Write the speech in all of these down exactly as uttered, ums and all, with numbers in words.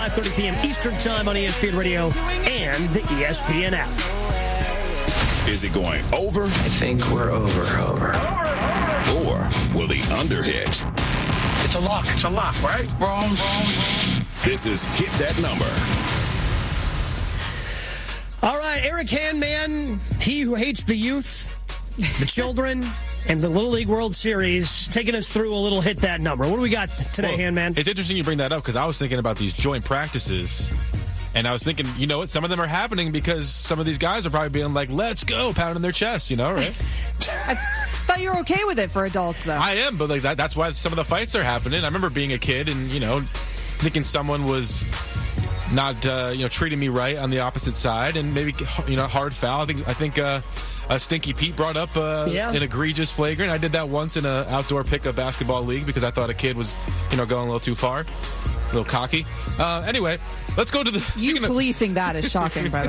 five thirty p.m. Eastern Time on E S P N Radio and the E S P N app. Is it going over? I think we're over, over. Or will the under hit? It's a lock. It's a lock, right? Wrong, wrong. This is Hit That Number. All right, Eric Handman, he who hates the youth, the children, and the Little League World Series, taking us through a little Hit That Number. What do we got today, well, Handman? It's interesting you bring that up because I was thinking about these joint practices, and I was thinking, you know what, some of them are happening because some of these guys are probably being like, let's go, pounding their chest, you know, right? I thought you were okay with it for adults, though. I am, but like that, that's why some of the fights are happening. I remember being a kid and, you know, thinking someone was not, uh, you know, treating me right on the opposite side, and maybe, you know, hard foul. I think, I think, uh, uh, Stinky Pete brought up uh, yeah. an egregious flagrant. I did that once in an outdoor pickup basketball league because I thought a kid was, you know, going a little too far, a little cocky. Uh, anyway, let's go to the. You policing of, that is shocking, by the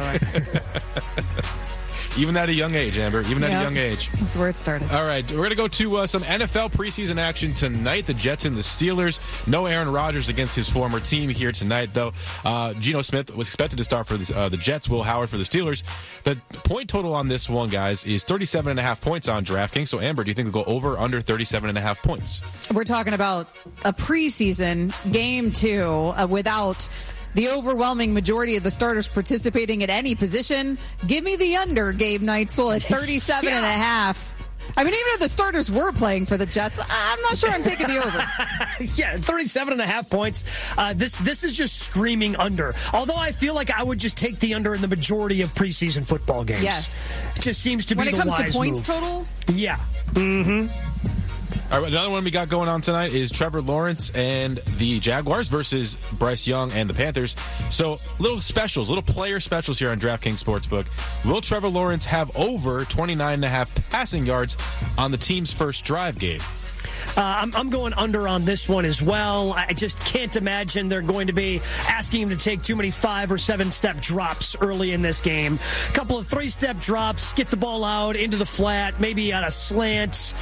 way. Even at a young age, Amber. Even at yep. a young age. That's where it started. All right. We're going to go to uh, some N F L preseason action tonight. The Jets and the Steelers. No Aaron Rodgers against his former team here tonight, though. Uh, Geno Smith was expected to start for the, uh, the Jets. Will Howard for the Steelers. The point total on this one, guys, is thirty-seven and a half points on DraftKings. So, Amber, do you think we'll go over or under thirty-seven and a half points? We're talking about a preseason game two uh, without the overwhelming majority of the starters participating at any position. Give me the under, Gabe Neitzel, at thirty-seven yeah. and a half. I mean, even if the starters were playing for the Jets, I'm not sure I'm taking the over. Yeah, thirty-seven and a half points. Uh, this this is just screaming under. Although I feel like I would just take the under in the majority of preseason football games. Yes. It just seems to when be the wise move. When it comes to points total? Yeah. Mm-hmm. All right, another one we got going on tonight is Trevor Lawrence and the Jaguars versus Bryce Young and the Panthers. So, little specials, little player specials here on DraftKings Sportsbook. Will Trevor Lawrence have over twenty-nine and a half passing yards on the team's first drive, Gabe? Uh, I'm, I'm going under on this one as well. I just can't imagine they're going to be asking him to take too many five or seven step drops early in this game. A couple of three step drops, get the ball out into the flat, maybe on a slant.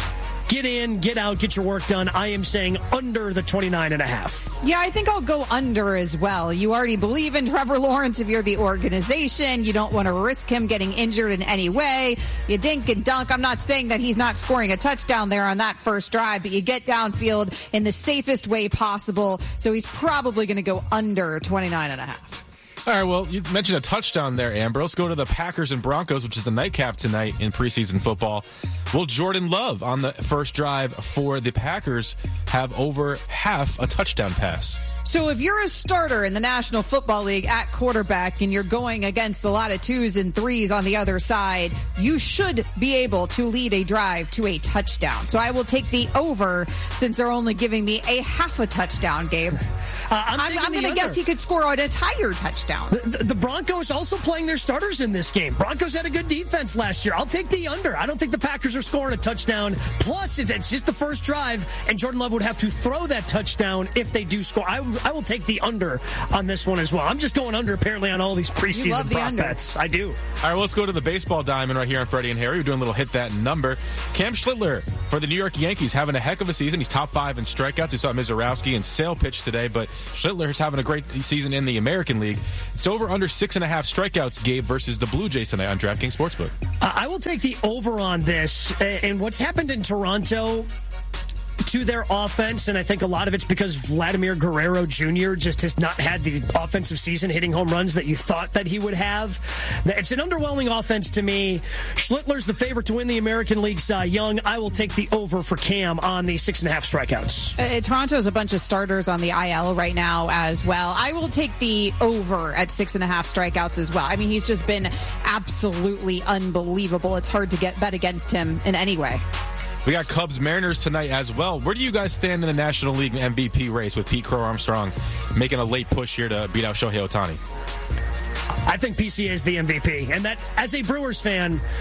Get in, get out, get your work done. I am saying under the twenty-nine and a half. Yeah, I think I'll go under as well. You already believe in Trevor Lawrence if you're the organization. You don't want to risk him getting injured in any way. You dink and dunk. I'm not saying that he's not scoring a touchdown there on that first drive, but you get downfield in the safest way possible. So he's probably going to go under twenty-nine and a half. All right, well, you mentioned a touchdown there, Amber. Let's go to the Packers and Broncos, which is the nightcap tonight in preseason football. Will Jordan Love on the first drive for the Packers have over half a touchdown pass? So if you're a starter in the National Football League at quarterback and you're going against a lot of twos and threes on the other side, you should be able to lead a drive to a touchdown. So I will take the over since they're only giving me a half a touchdown, Gabe. Uh, I'm, I'm, I'm going to guess he could score an entire touchdown. The, the Broncos also playing their starters in this game. Broncos had a good defense last year. I'll take the under. I don't think the Packers are scoring a touchdown. Plus, it's just the first drive, and Jordan Love would have to throw that touchdown if they do score. I, I will take the under on this one as well. I'm just going under, apparently, on all these preseason you love the prop under. bets. I do. All right, well, let's go to the baseball diamond right here on Freddie and Harry. We're doing a little hit that number. Cam Schlittler for the New York Yankees having a heck of a season. He's top five in strikeouts. You saw Mizorowski and Sale pitch today, but Schlittler is having a great season in the American League. It's over under six and a half strikeouts, Gabe, versus the Blue Jays tonight on DraftKings Sportsbook. Uh, I will take the over on this. And what's happened in Toronto to their offense, and I think a lot of it's because Vladimir Guerrero Junior just has not had the offensive season hitting home runs that you thought that he would have. It's an underwhelming offense to me. Schlittler's the favorite to win the American League Cy Young. I will take the over for Cam on the six and a half strikeouts. Uh, Toronto's a bunch of starters on the I L right now as well. I will take the over at six and a half strikeouts as well. I mean, he's just been absolutely unbelievable. It's hard to get bet against him in any way. We got Cubs Mariners tonight as well. Where do you guys stand in the National League M V P race with Pete Crow Armstrong making a late push here to beat out Shohei Ohtani? I think P C A is the M V P. And that, as a Brewers fan,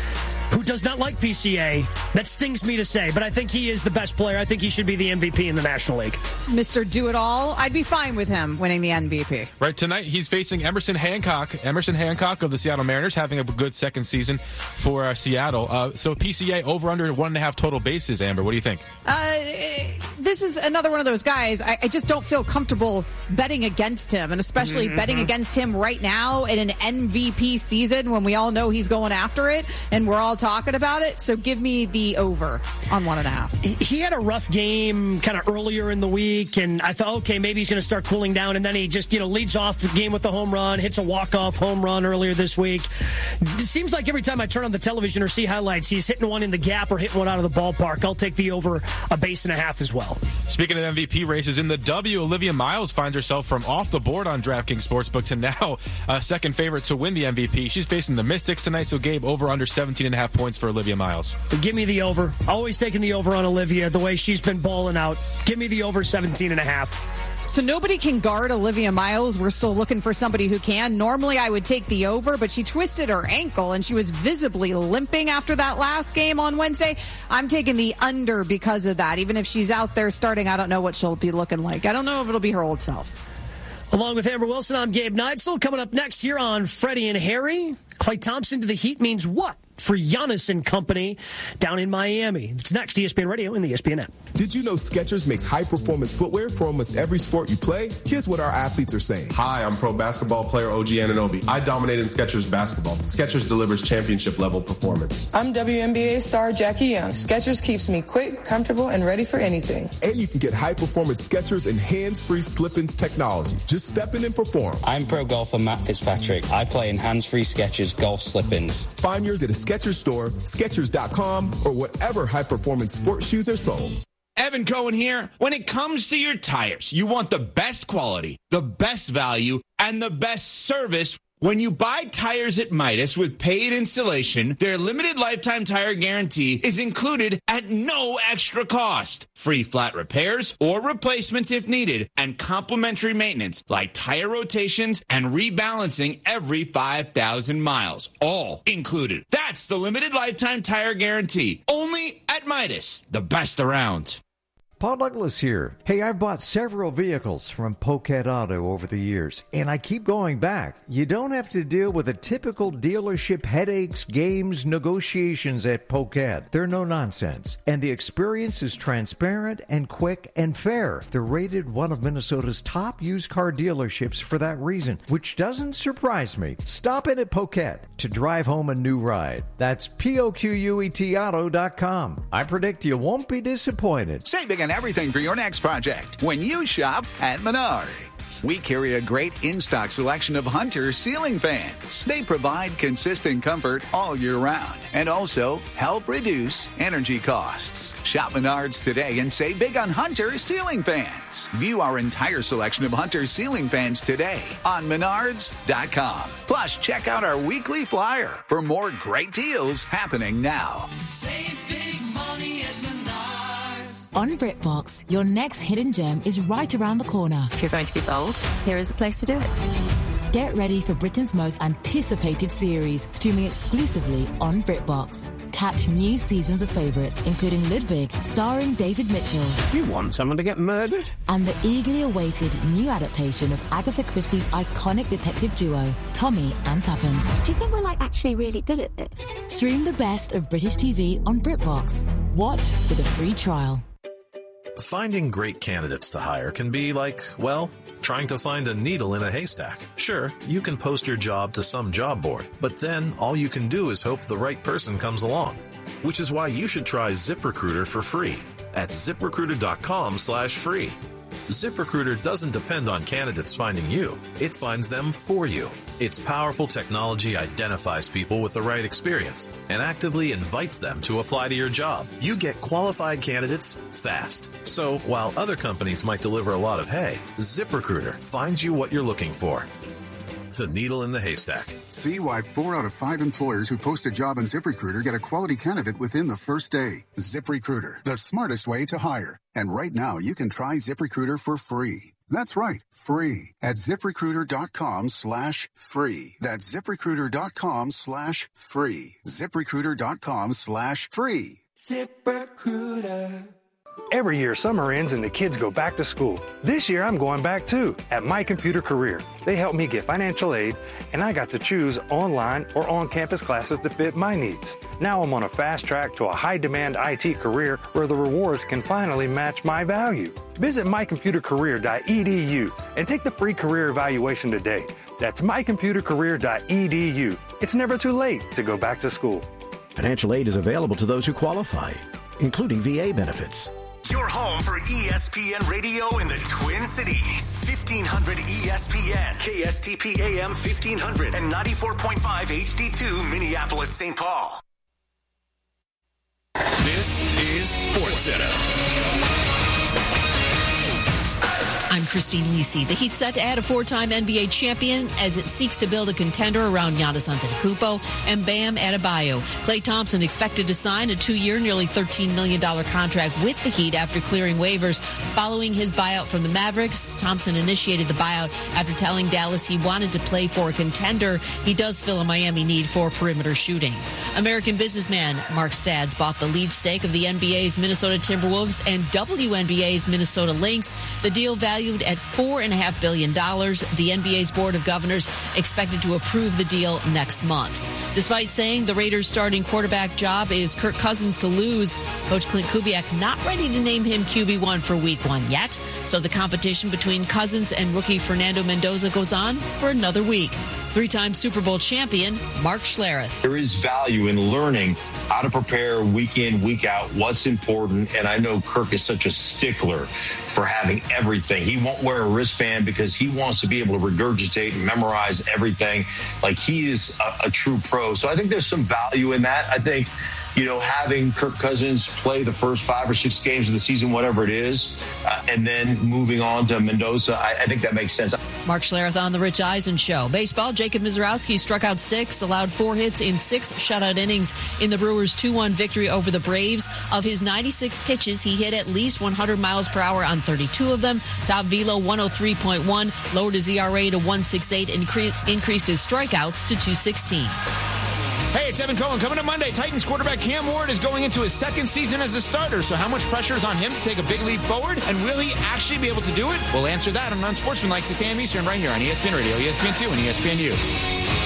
who does not like P C A. That stings me to say, but I think he is the best player. I think he should be the M V P in the National League. Mister Do-It-All, I'd be fine with him winning the M V P. Right, tonight he's facing Emerson Hancock. Emerson Hancock of the Seattle Mariners having a good second season for uh, Seattle. Uh, so P C A over under one and a half total bases, Amber. What do you think? Uh, this is another one of those guys. I, I just don't feel comfortable betting against him, and especially mm-hmm. betting against him right now in an M V P season when we all know he's going after it and we're all talking about it. So give me the over on one and a half. He had a rough game kind of earlier in the week, and I thought, okay, maybe he's going to start cooling down, and then he just, you know, leads off the game with a home run, hits a walk-off home run earlier this week. It seems like every time I turn on the television or see highlights, he's hitting one in the gap or hitting one out of the ballpark. I'll take the over a base and a half as well. Speaking of M V P races, in the W, Olivia Miles finds herself from off the board on DraftKings Sportsbook to now a second favorite to win the M V P. She's facing the Mystics tonight, so Gabe, over under seventeen and a half points for Olivia Miles. Give me the over. Always taking the over on Olivia, the way she's been balling out. Give me the over seventeen and a half. So nobody can guard Olivia Miles. We're still looking for somebody who can. Normally I would take the over, but she twisted her ankle and she was visibly limping after that last game on Wednesday. I'm taking the under because of that. Even if she's out there starting, I don't know what she'll be looking like. I don't know if it'll be her old self. Along with Amber Wilson, I'm Gabe Neitzel. Coming up next here on Freddie and Harry, Klay Thompson to the Heat means what for Giannis and company down in Miami? It's next, E S P N Radio and the E S P N app. Did you know Skechers makes high-performance footwear for almost every sport you play? Here's what our athletes are saying. Hi, I'm pro basketball player O G Anunoby. I dominate in Skechers basketball. Skechers delivers championship-level performance. I'm W N B A star Jackie Young. Skechers keeps me quick, comfortable, and ready for anything. And you can get high-performance Skechers and hands-free slip-ins technology. Just step in and perform. I'm pro golfer Matt Fitzpatrick. I play in hands-free Skechers golf slip-ins. Find yours at a Skechers store, Skechers dot com, or whatever high-performance sports shoes are sold. Evan Cohen here. When it comes to your tires, you want the best quality, the best value, and the best service. When you buy tires at Midas with paid installation, their limited lifetime tire guarantee is included at no extra cost. Free flat repairs or replacements if needed, and complimentary maintenance like tire rotations and rebalancing every five thousand miles. All included. That's the limited lifetime tire guarantee. Only at Midas, the best around. Paul Douglas here. Hey, I've bought several vehicles from Poquet Auto over the years, and I keep going back. You don't have to deal with the typical dealership headaches, games, negotiations at Poquet. They're no nonsense, and the experience is transparent and quick and fair. They're rated one of Minnesota's top used car dealerships for that reason, which doesn't surprise me. Stop in at Poquet to drive home a new ride. That's P O Q U E T auto dot com. I predict you won't be disappointed. Saving on everything for your next project when you shop at Menards. We carry a great in-stock selection of Hunter ceiling fans. They provide consistent comfort all year round and also help reduce energy costs. Shop Menards today and save big on Hunter ceiling fans. View our entire selection of Hunter ceiling fans today on Menards dot com. Plus, check out our weekly flyer for more great deals happening now. Save big money at Menards. On BritBox, your next hidden gem is right around the corner. If you're going to be bold, here is the place to do it. Get ready for Britain's most anticipated series, streaming exclusively on BritBox. Catch new seasons of favourites, including Ludwig, starring David Mitchell. You want someone to get murdered? And the eagerly awaited new adaptation of Agatha Christie's iconic detective duo, Tommy and Tuppence. Do you think we're, like, actually really good at this? Stream the best of British T V on BritBox. Watch with a free trial. Finding great candidates to hire can be like, well, trying to find a needle in a haystack. Sure, you can post your job to some job board, but then all you can do is hope the right person comes along. Which is why you should try ZipRecruiter for free at ZipRecruiter.com slash free. ZipRecruiter doesn't depend on candidates finding you. It finds them for you. Its powerful technology identifies people with the right experience and actively invites them to apply to your job. You get qualified candidates fast. So while other companies might deliver a lot of hay, ZipRecruiter finds you what you're looking for. The needle in the haystack. See why four out of five employers who post a job on ZipRecruiter get a quality candidate within the first day. ZipRecruiter, the smartest way to hire. And right now, you can try ZipRecruiter for free. That's right, free at ZipRecruiter.com slash free. That's ZipRecruiter.com slash free. ZipRecruiter.com slash free. ZipRecruiter. Every year, summer ends and the kids go back to school. This year, I'm going back too at My Computer Career. They helped me get financial aid, and I got to choose online or on-campus classes to fit my needs. Now I'm on a fast track to a high-demand I T career where the rewards can finally match my value. Visit my computer career dot e d u and take the free career evaluation today. That's my computer career dot e d u. It's never too late to go back to school. Financial aid is available to those who qualify, including V A benefits. Your home for E S P N Radio in the Twin Cities. fifteen hundred E S P N, K S T P A M fifteen hundred, and ninety-four point five H D two Minneapolis, Saint Paul. This is SportsCenter. I'm Christine Lisi. The Heat set to add a four-time N B A champion as it seeks to build a contender around Giannis Antetokounmpo and Bam Adebayo. Klay Thompson expected to sign a two-year, nearly thirteen million dollars contract with the Heat after clearing waivers. Following his buyout from the Mavericks, Thompson initiated the buyout after telling Dallas he wanted to play for a contender. He does fill a Miami need for perimeter shooting. American businessman Mark Stadds bought the lead stake of the N B A's Minnesota Timberwolves and W N B A's Minnesota Lynx. The deal valued at four point five billion dollars. The N B A's Board of Governors expected to approve the deal next month. Despite saying the Raiders' starting quarterback job is Kirk Cousins to lose, Coach Clint Kubiak not ready to name him Q B one for week one yet. So the competition between Cousins and rookie Fernando Mendoza goes on for another week. Three-time Super Bowl champion Mark Schlereth. There is value in learning how to prepare week in, week out, what's important. And I know Kirk is such a stickler for having everything. He won't wear a wristband because he wants to be able to regurgitate and memorize everything. Like, he is a, a true pro. So I think there's some value in that. I think, you know, having Kirk Cousins play the first five or six games of the season, whatever it is, uh, and then moving on to Mendoza, I, I think that makes sense. Mark Schlereth on The Rich Eisen Show. Baseball, Jacob Mizorowski struck out six, allowed four hits in six shutout innings in the Brewers' two one victory over the Braves. Of his ninety-six pitches, he hit at least one hundred miles per hour on thirty-two of them. Top velo one oh three point one, lowered his E R A to one point six eight, and incre- increased his strikeouts to two sixteen. Hey, it's Evan Cohen. Coming to Monday, Titans quarterback Cam Ward is going into his second season as a starter. So how much pressure is on him to take a big leap forward? And will he actually be able to do it? We'll answer that on Unsportsmanlike, six a.m. Eastern, right here on E S P N Radio, E S P N two, and E S P N U.